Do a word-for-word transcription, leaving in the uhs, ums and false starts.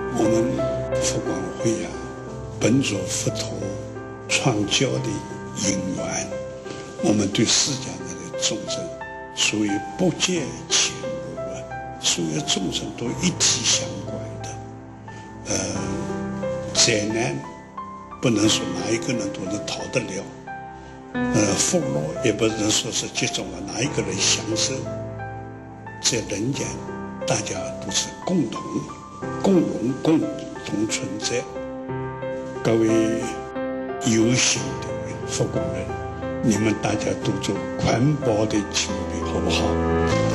我们佛光会啊，本着佛陀传教的因缘，我们对世间的众生属于不见侵入啊，所有众生都一体相关的。呃，灾难不能说哪一个人都能逃得了，呃，福乐也不能说是集中了哪一个人享受。在人间，大家都是共同、共荣、共同存在。各位有心的佛光人，你们大家都做环保的处理，好不好？